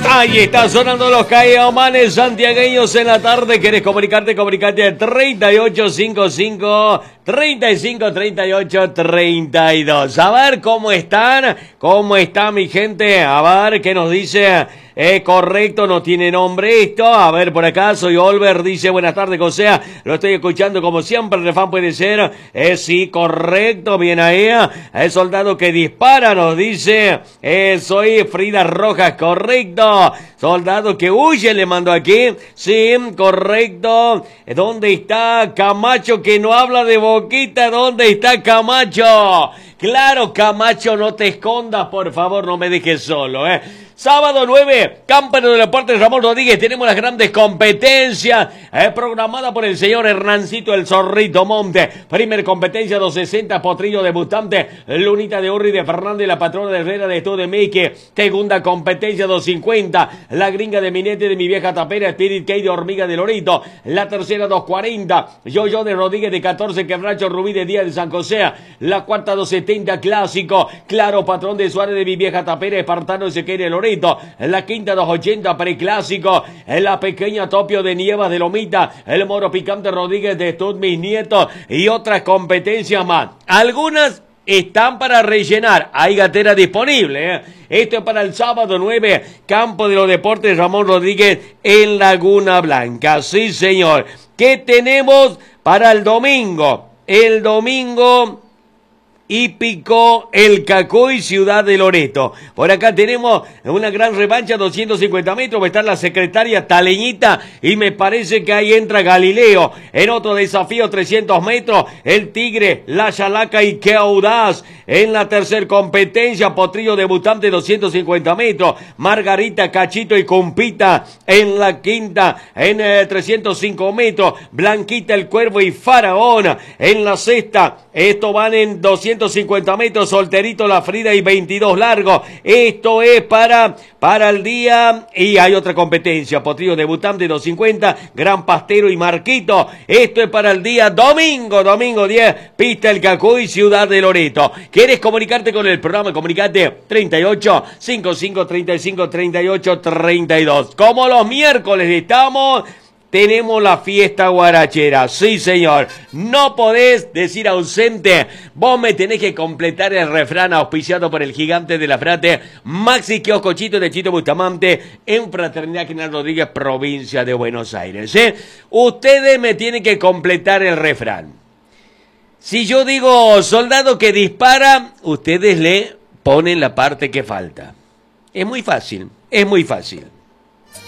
Ahí está sonando los Caimanes santiagueños en la tarde. ¿Querés comunicarte? Comunicate al 3855 35 38 32. A ver cómo están. ¿Cómo está mi gente? A ver qué nos dice. Correcto, no tiene nombre esto. A ver, por acá, soy Olver, dice, buenas tardes, José. Lo estoy escuchando como siempre, el refán puede ser. Sí, correcto, bien ahí. El soldado que dispara, nos dice. Soy Frida Rojas, correcto. Soldado que huye, le mando aquí. Sí, correcto. ¿Dónde está Camacho que no habla de boquita? ¿Dónde está Camacho? Claro, Camacho, no te escondas, por favor, no me dejes solo, Sábado 9, Campeonato de Deportes Ramón Rodríguez, tenemos las grandes competencias programada por el señor Hernancito el Zorrito Monte. Primer competencia 260, Potrillo debutante, Lunita de Urri de Fernández, la patrona de Herrera de Esto de Meque. Segunda competencia 250, La Gringa de Minete de Mi Vieja Tapera, Spirit Key de Hormiga de Lorito. La tercera 240, Yo de Rodríguez de 14, Quebracho Rubí de Díaz de San José. La cuarta 270, Clásico, Claro Patrón de Suárez de Mi Vieja Tapera, Espartano de Sequeira de Lorito. En la quinta 280 preclásico, en la pequeña Topio de Nievas de Lomita, el Moro Picante Rodríguez de Stud Mis Nietos y otras competencias más. Algunas están para rellenar, hay gatera disponible. Esto es para el sábado 9, Campo de los Deportes Ramón Rodríguez en Laguna Blanca. Sí, señor. ¿Qué tenemos para el domingo? El domingo Hípico, El Cacoy, Ciudad de Loreto. Por acá tenemos una gran revancha, 250 metros, va a estar la secretaria Taleñita y me parece que ahí entra Galileo. En otro desafío, 300 metros, el Tigre, la Chalaca y Qué Audaz. En la tercera competencia, Potrillo debutante, 250 metros, Margarita, Cachito y Compita. En la quinta, en 305 metros, Blanquita, el Cuervo y Faraón. En la sexta, esto van en 250 metros, Solterito, la Frida y 22 largos. Esto es para el día. Y hay otra competencia, Potrillo debutante 250, Gran Pastero y Marquito. Esto es para el día domingo 10, Pista El Cacuy, Ciudad de Loreto. ¿Quieres comunicarte con el programa? Comunicate 38 55 35 38 32. Como los miércoles estamos, tenemos la fiesta guarachera. Sí, señor. No podés decir ausente. Vos me tenés que completar el refrán auspiciado por el gigante de la Frate, Maxi Kiosco Chito de Chito Bustamante, en Fraternidad General Rodríguez, provincia de Buenos Aires. Ustedes me tienen que completar el refrán. Si yo digo soldado que dispara, ustedes le ponen la parte que falta. Es muy fácil, es muy fácil.